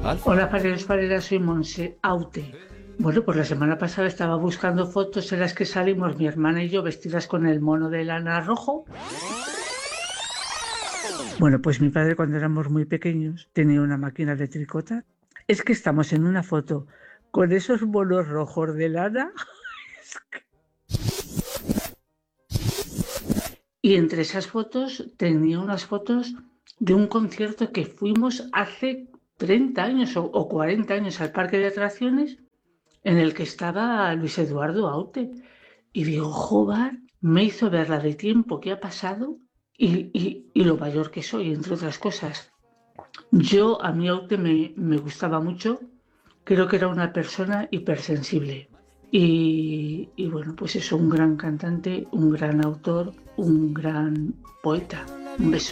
Hola, Fareros, soy Monse Aute. Bueno, pues la semana pasada estaba buscando fotos en las que salimos mi hermana y yo vestidas con el mono de lana rojo. Bueno, pues mi padre cuando éramos muy pequeños tenía una máquina de tricotar. Es que estamos en una foto con esos monos rojos de lana y entre esas fotos tenía unas fotos de un concierto que fuimos hace 30 años o 40 años al parque de atracciones en el que estaba Luis Eduardo Aute. Y digo, joder, me hizo ver la de tiempo que ha pasado y lo mayor que soy, entre otras cosas. A mí Aute me gustaba mucho, creo que era una persona hipersensible. Y bueno, pues es un gran cantante, un gran autor, un gran poeta. Un beso.